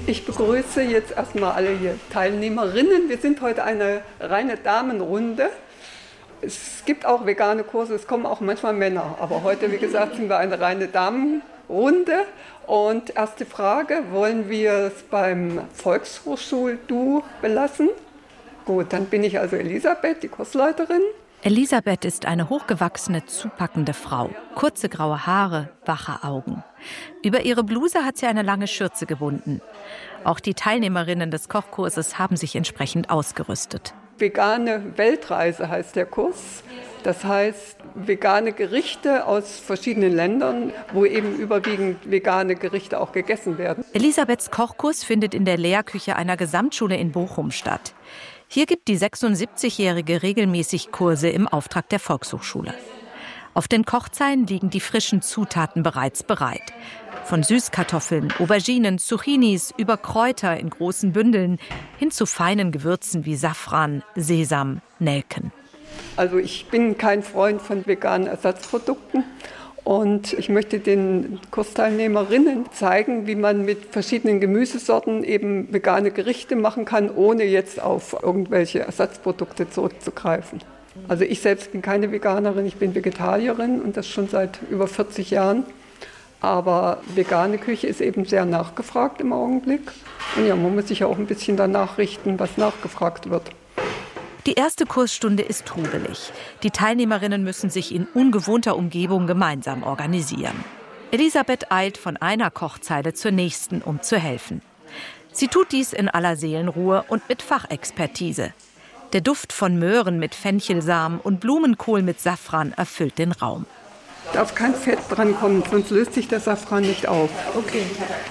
Ich begrüße jetzt erstmal alle hier Teilnehmerinnen. Wir sind heute eine reine Damenrunde. Es gibt auch vegane Kurse, es kommen auch manchmal Männer. Aber heute, wie gesagt, sind wir eine reine Damenrunde. Und erste Frage, wollen wir es beim Volkshochschul-Du belassen? Gut, dann bin ich also Elisabeth, die Kursleiterin. Elisabeth ist eine hochgewachsene, zupackende Frau. Kurze graue Haare, wache Augen. Über ihre Bluse hat sie eine lange Schürze gebunden. Auch die Teilnehmerinnen des Kochkurses haben sich entsprechend ausgerüstet. Vegane Weltreise heißt der Kurs. Das heißt, vegane Gerichte aus verschiedenen Ländern, wo eben überwiegend vegane Gerichte auch gegessen werden. Elisabeths Kochkurs findet in der Lehrküche einer Gesamtschule in Bochum statt. Hier gibt die 76-Jährige regelmäßig Kurse im Auftrag der Volkshochschule. Auf den Kochzeilen liegen die frischen Zutaten bereits bereit. Von Süßkartoffeln, Auberginen, Zucchinis über Kräuter in großen Bündeln hin zu feinen Gewürzen wie Safran, Sesam, Nelken. Also ich bin kein Freund von veganen Ersatzprodukten. Und ich möchte den Kursteilnehmerinnen zeigen, wie man mit verschiedenen Gemüsesorten eben vegane Gerichte machen kann, ohne jetzt auf irgendwelche Ersatzprodukte zurückzugreifen. Also ich selbst bin keine Veganerin, ich bin Vegetarierin und das schon seit über 40 Jahren. Aber vegane Küche ist eben sehr nachgefragt im Augenblick. Und ja, man muss sich ja auch ein bisschen danach richten, was nachgefragt wird. Die erste Kursstunde ist trubelig. Die Teilnehmerinnen müssen sich in ungewohnter Umgebung gemeinsam organisieren. Elisabeth eilt von einer Kochzeile zur nächsten, um zu helfen. Sie tut dies in aller Seelenruhe und mit Fachexpertise. Der Duft von Möhren mit Fenchelsamen und Blumenkohl mit Safran erfüllt den Raum. Darf kein Fett dran kommen, sonst löst sich der Safran nicht auf. Okay.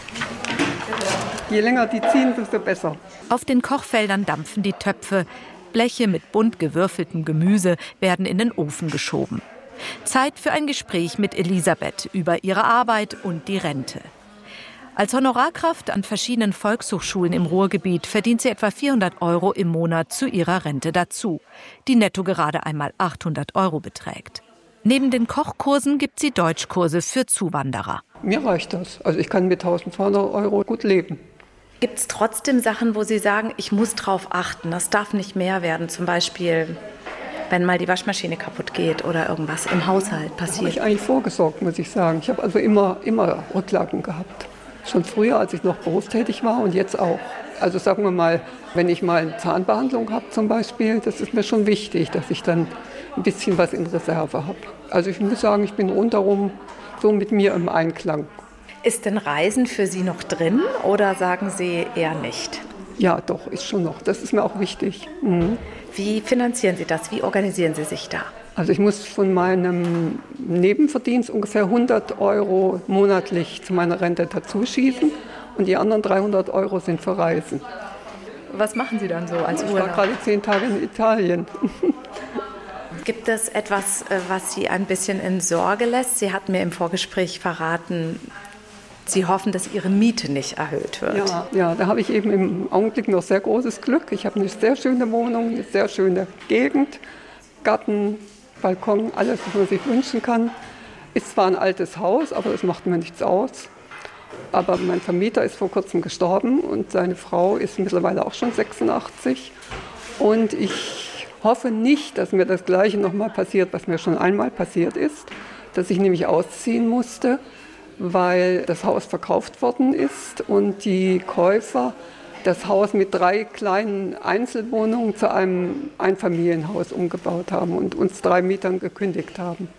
Je länger die ziehen, desto besser. Auf den Kochfeldern dampfen die Töpfe. Bleche mit bunt gewürfeltem Gemüse werden in den Ofen geschoben. Zeit für ein Gespräch mit Elisabeth über ihre Arbeit und die Rente. Als Honorarkraft an verschiedenen Volkshochschulen im Ruhrgebiet verdient sie etwa 400 € im Monat zu ihrer Rente dazu, die netto gerade einmal 800 € beträgt. Neben den Kochkursen gibt sie Deutschkurse für Zuwanderer. Mir reicht das. Also ich kann mit 1.200 € gut leben. Gibt es trotzdem Sachen, wo Sie sagen, ich muss drauf achten, das darf nicht mehr werden? Zum Beispiel, wenn mal die Waschmaschine kaputt geht oder irgendwas im Haushalt passiert. Habe ich eigentlich vorgesorgt, muss ich sagen. Ich habe also immer Rücklagen gehabt. Schon früher, als ich noch berufstätig war und jetzt auch. Also sagen wir mal, wenn ich mal eine Zahnbehandlung habe zum Beispiel, das ist mir schon wichtig, dass ich dann ein bisschen was in Reserve habe. Also ich muss sagen, ich bin rundherum so mit mir im Einklang. Ist denn Reisen für Sie noch drin oder sagen Sie eher nicht? Ja, doch, ist schon noch. Das ist mir auch wichtig. Mhm. Wie finanzieren Sie das? Wie organisieren Sie sich da? Also ich muss von meinem Nebenverdienst ungefähr 100 € monatlich zu meiner Rente dazu schießen und die anderen 300 € sind für Reisen. Was machen Sie dann so als Urlaub? Ich war gerade 10 Tage in Italien. Gibt es etwas, was Sie ein bisschen in Sorge lässt? Sie hat mir im Vorgespräch verraten, Sie hoffen, dass Ihre Miete nicht erhöht wird. Ja, da habe ich eben im Augenblick noch sehr großes Glück. Ich habe eine sehr schöne Wohnung, eine sehr schöne Gegend, Garten, Balkon, alles, was man sich wünschen kann. Ist zwar ein altes Haus, aber das macht mir nichts aus. Aber mein Vermieter ist vor kurzem gestorben und seine Frau ist mittlerweile auch schon 86. Und ich hoffe nicht, dass mir das Gleiche nochmal passiert, was mir schon einmal passiert ist, dass ich nämlich ausziehen musste, weil das Haus verkauft worden ist und die Käufer das Haus mit 3 kleinen Einzelwohnungen zu einem Einfamilienhaus umgebaut haben und uns 3 Mietern gekündigt haben.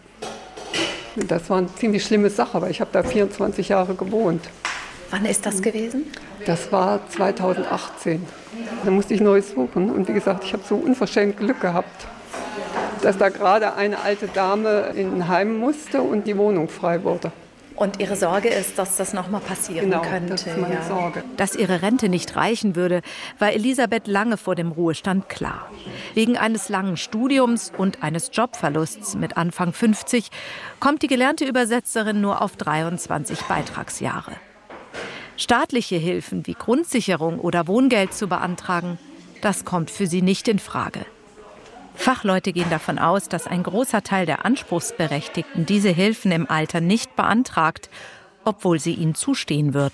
Das war eine ziemlich schlimme Sache, weil ich habe da 24 Jahre gewohnt. Wann ist das gewesen? Das war 2018. Da musste ich Neues suchen und wie gesagt, ich habe so unverschämt Glück gehabt, dass da gerade eine alte Dame in ein Heim musste und die Wohnung frei wurde. Und Ihre Sorge ist, dass das nochmal passieren könnte. Das ist meine Sorge. Dass ihre Rente nicht reichen würde, war Elisabeth lange vor dem Ruhestand klar. Wegen eines langen Studiums und eines Jobverlusts mit Anfang 50 kommt die gelernte Übersetzerin nur auf 23 Beitragsjahre. Staatliche Hilfen wie Grundsicherung oder Wohngeld zu beantragen, das kommt für sie nicht in Frage. Fachleute gehen davon aus, dass ein großer Teil der Anspruchsberechtigten diese Hilfen im Alter nicht beantragt, obwohl sie ihnen zustehen würden.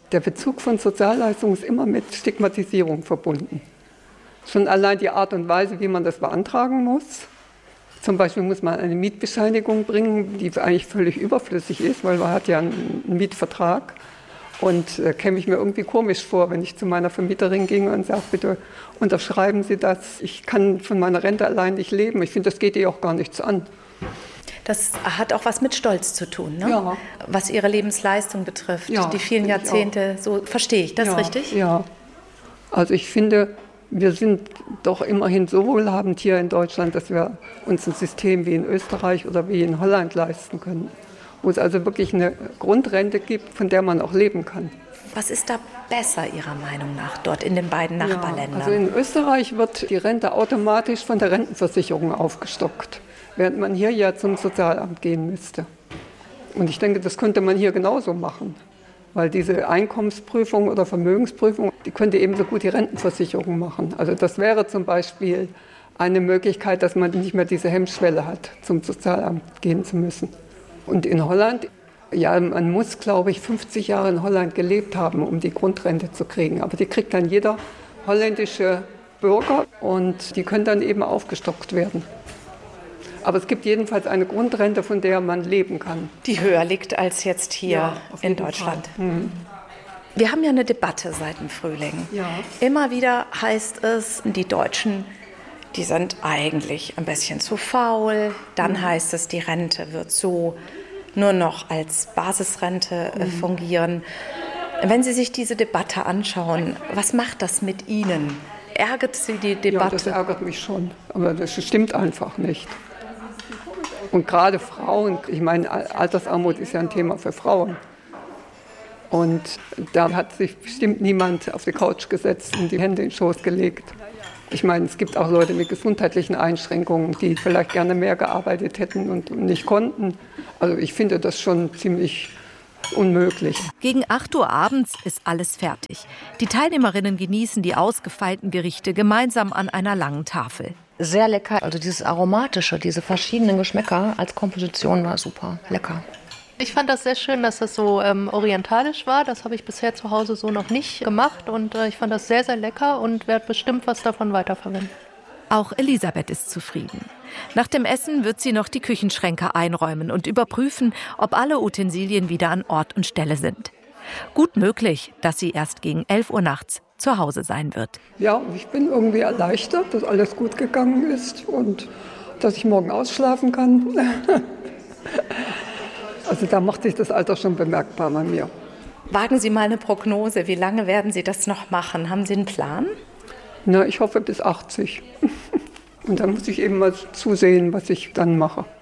Der Bezug von Sozialleistungen ist immer mit Stigmatisierung verbunden. Schon allein die Art und Weise, wie man das beantragen muss. Zum Beispiel muss man eine Mietbescheinigung bringen, die eigentlich völlig überflüssig ist, weil man hat ja einen Mietvertrag. Und käme ich mir irgendwie komisch vor, wenn ich zu meiner Vermieterin ging und sage, bitte unterschreiben Sie das. Ich kann von meiner Rente allein nicht leben. Ich finde, das geht ihr auch gar nichts an. Das hat auch was mit Stolz zu tun, ne? Ja. Was Ihre Lebensleistung betrifft, ja, die vielen Jahrzehnte. So verstehe ich das richtig? Ja. Also ich finde, wir sind doch immerhin so wohlhabend hier in Deutschland, dass wir uns ein System wie in Österreich oder wie in Holland leisten können. Wo es also wirklich eine Grundrente gibt, von der man auch leben kann. Was ist da besser Ihrer Meinung nach dort in den beiden Nachbarländern? Also in Österreich wird die Rente automatisch von der Rentenversicherung aufgestockt, während man hier ja zum Sozialamt gehen müsste. Und ich denke, das könnte man hier genauso machen, weil diese Einkommensprüfung oder Vermögensprüfung, die könnte ebenso gut die Rentenversicherung machen. Also das wäre zum Beispiel eine Möglichkeit, dass man nicht mehr diese Hemmschwelle hat, zum Sozialamt gehen zu müssen. Und in Holland, ja, man muss, glaube ich, 50 Jahre in Holland gelebt haben, um die Grundrente zu kriegen. Aber die kriegt dann jeder holländische Bürger und die können dann eben aufgestockt werden. Aber es gibt jedenfalls eine Grundrente, von der man leben kann. Die höher liegt als jetzt hier in Deutschland. Wir haben ja eine Debatte seit dem Frühling. Ja. Immer wieder heißt es, die Deutschen, die sind eigentlich ein bisschen zu faul. Dann heißt es, die Rente wird so nur noch als Basisrente fungieren. Wenn Sie sich diese Debatte anschauen, was macht das mit Ihnen? Ärgert Sie die Debatte? Ja, das ärgert mich schon, aber das stimmt einfach nicht. Und gerade Frauen, ich meine, Altersarmut ist ja ein Thema für Frauen. Und da hat sich bestimmt niemand auf die Couch gesetzt und die Hände in den Schoß gelegt. Ich meine, es gibt auch Leute mit gesundheitlichen Einschränkungen, die vielleicht gerne mehr gearbeitet hätten und nicht konnten. Also ich finde das schon ziemlich unmöglich. Gegen 8 Uhr abends ist alles fertig. Die Teilnehmerinnen genießen die ausgefeilten Gerichte gemeinsam an einer langen Tafel. Sehr lecker, also dieses Aromatische, diese verschiedenen Geschmäcker als Komposition war super lecker. Ich fand das sehr schön, dass das so orientalisch war. Das habe ich bisher zu Hause so noch nicht gemacht. Und ich fand das sehr, sehr lecker und werde bestimmt was davon weiterverwenden. Auch Elisabeth ist zufrieden. Nach dem Essen wird sie noch die Küchenschränke einräumen und überprüfen, ob alle Utensilien wieder an Ort und Stelle sind. Gut möglich, dass sie erst gegen 11 Uhr nachts zu Hause sein wird. Ja, ich bin irgendwie erleichtert, dass alles gut gegangen ist und dass ich morgen ausschlafen kann. Also da macht sich das Alter schon bemerkbar bei mir. Wagen Sie mal eine Prognose. Wie lange werden Sie das noch machen? Haben Sie einen Plan? Na, ich hoffe bis 80. Und dann muss ich eben mal zusehen, was ich dann mache.